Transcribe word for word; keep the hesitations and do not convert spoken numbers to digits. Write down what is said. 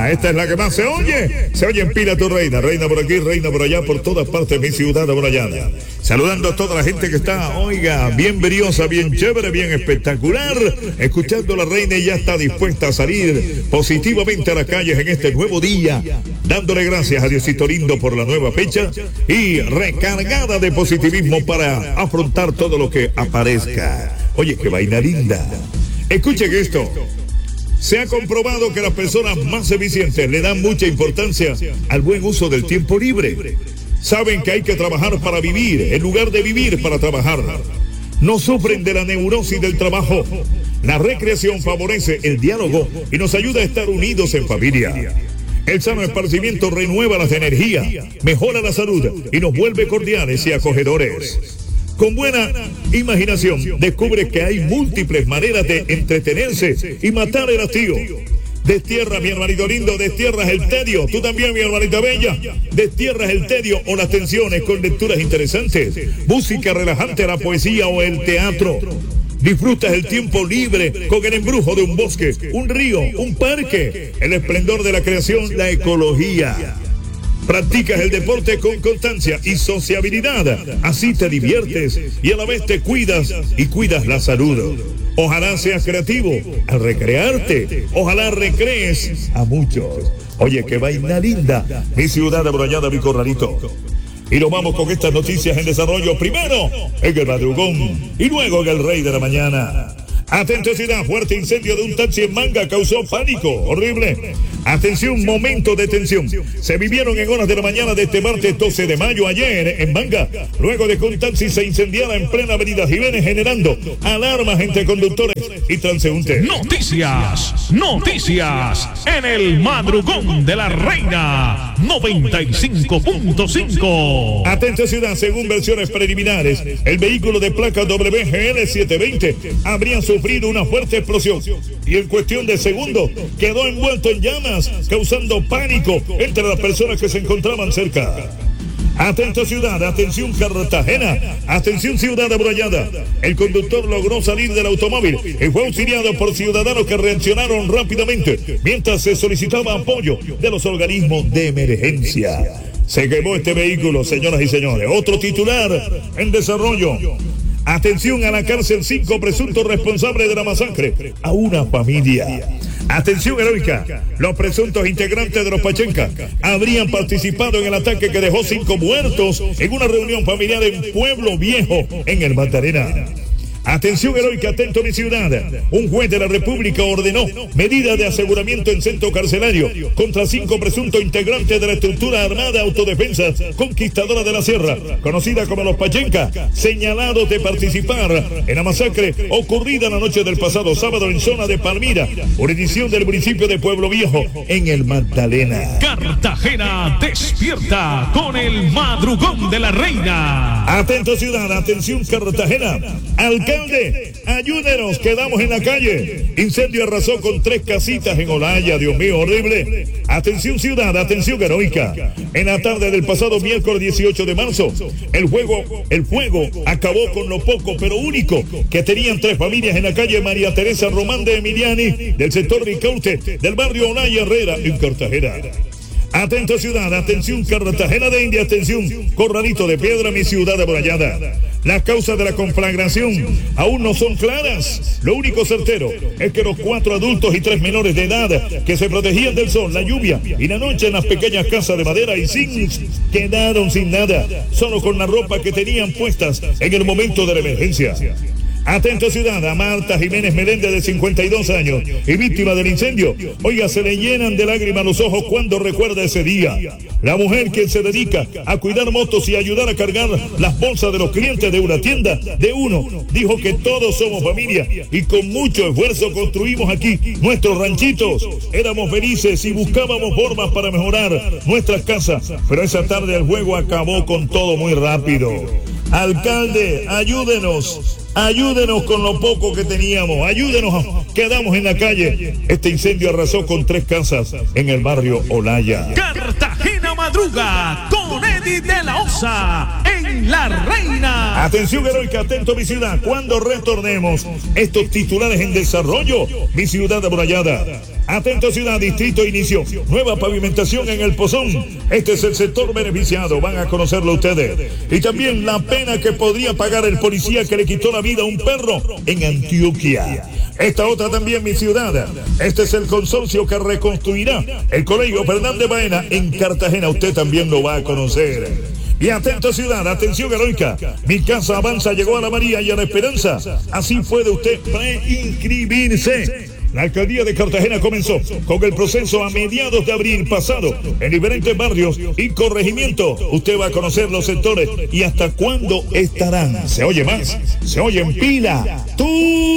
Reina. Esta es la que más se oye. Se oye en pila tu reina. Reina por aquí, reina por allá, por todas partes de mi ciudad amurallada. Saludando a toda la gente que está, oiga, bien briosa, bien chévere, bien espectacular. Escuchando a la reina y ya está dispuesta a salir positivamente a las calles en este nuevo día. Dándole gracias a Diosito lindo por la nueva fecha y recargada de positivismo para afrontar todo lo que aparezca. Oye, qué vaina linda. Escuchen esto. Se ha comprobado que las personas más eficientes le dan mucha importancia al buen uso del tiempo libre. Saben que hay que trabajar para vivir, en lugar de vivir para trabajar. No sufren de la neurosis del trabajo. La recreación favorece el diálogo y nos ayuda a estar unidos en familia. El sano esparcimiento renueva las energías, mejora la salud y nos vuelve cordiales y acogedores. Con buena imaginación, descubre que hay múltiples maneras de entretenerse y matar el hastío. Destierra, mi hermanito lindo, destierras el tedio. Tú también, mi hermanita bella, destierras el tedio o las tensiones con lecturas interesantes, música relajante, la poesía o el teatro. Disfrutas el tiempo libre con el embrujo de un bosque, un río, un parque, el esplendor de la creación, la ecología. Practicas el deporte con constancia y sociabilidad. Así te diviertes y a la vez te cuidas y cuidas la salud. Ojalá seas creativo al recrearte. Ojalá recrees a muchos. Oye, qué vaina linda. Mi ciudad amurallada, mi corralito. Y nos vamos con estas noticias en desarrollo. Primero en el madrugón y luego en el rey de la mañana. Atento ciudad, fuerte incendio de un taxi en Manga causó pánico, horrible. Atención, momento de tensión. Se vivieron en horas de la mañana de este martes doce de mayo ayer en Manga, luego de que un taxi se incendiara en plena avenida Jiménez, generando alarmas entre conductores y transeúntes. Noticias, noticias en el madrugón de la reina noventa y cinco punto cinco. Atento ciudad, según versiones preliminares, el vehículo de placa W G L setecientos veinte habría sufrido una fuerte explosión y en cuestión de segundos quedó envuelto en llamas, causando pánico entre las personas que se encontraban cerca. Atento ciudad, atención Cartagena, atención ciudad amurallada. El conductor logró salir del automóvil y fue auxiliado por ciudadanos que reaccionaron rápidamente mientras se solicitaba apoyo de los organismos de emergencia. Se quemó este vehículo, señoras y señores. Otro titular en desarrollo. Atención a la cárcel, cinco presuntos responsables de la masacre a una familia. Atención heroica, los presuntos integrantes de los Pachenca habrían participado en el ataque que dejó cinco muertos en una reunión familiar en Pueblo Viejo, en el Magdalena. Atención heroica, atento mi ciudad. Un juez de la República ordenó medidas de aseguramiento en centro carcelario contra cinco presuntos integrantes de la estructura armada autodefensa conquistadora de la Sierra, conocida como los Pachenca, señalados de participar en la masacre ocurrida la noche del pasado sábado en zona de Palmira, jurisdicción del municipio de Pueblo Viejo, en el Magdalena. Cartagena despierta con el madrugón de la reina. Atento ciudad, atención Cartagena. Alcalde, ayúdenos, quedamos en la calle. Incendio arrasó con tres casitas en Olaya, Dios mío, horrible. Atención ciudad, atención heroica. En la tarde del pasado miércoles dieciocho de marzo, el fuego, el fuego acabó con lo poco pero único que tenían tres familias en la calle María Teresa Román de Emiliani, del sector Ricaute, del barrio Olaya Herrera, en Cartagena. Atento ciudad, atención Cartagena de India, atención Corralito de Piedra, mi ciudad amurallada. Las causas de la conflagración aún no son claras. Lo único certero es que los cuatro adultos y tres menores de edad que se protegían del sol, la lluvia y la noche en las pequeñas casas de madera y zinc quedaron sin nada, solo con la ropa que tenían puestas en el momento de la emergencia. Atento ciudad, a Marta Jiménez Meléndez de cincuenta y dos años y víctima del incendio. Oiga, se le llenan de lágrimas los ojos cuando recuerda ese día. La mujer que se dedica a cuidar motos y ayudar a cargar las bolsas de los clientes de una tienda de uno, dijo que todos somos familia y con mucho esfuerzo construimos aquí nuestros ranchitos. Éramos felices y buscábamos formas para mejorar nuestras casas, pero esa tarde el juego acabó con todo muy rápido. Alcalde, ayúdenos. Ayúdenos con lo poco que teníamos, ayúdenos, quedamos en la calle. Este incendio arrasó con tres casas en el barrio Olaya. Cartagena madruga con Eddie Freddy de la Osa en La Reina. Atención heroica, atento mi ciudad. Cuando retornemos, estos titulares en desarrollo, mi ciudad amurallada. Atento ciudad, distrito inicio. Nueva pavimentación en el Pozón. Este es el sector beneficiado, van a conocerlo ustedes. Y también la pena que podría pagar el policía que le quitó la vida a un perro en Antioquia. Esta otra también mi ciudad. Este es el consorcio que reconstruirá el Colegio Fernández Baena en Cartagena. Usted también lo va a conocer. Y atento ciudad, atención heroica. Mi casa avanza, llegó a la María y a la Esperanza. Así puede usted preinscribirse. La alcaldía de Cartagena comenzó con el proceso a mediados de abril pasado en diferentes barrios y corregimientos. Usted va a conocer los sectores y hasta cuándo estarán. Se oye más, se oye en pila. Tú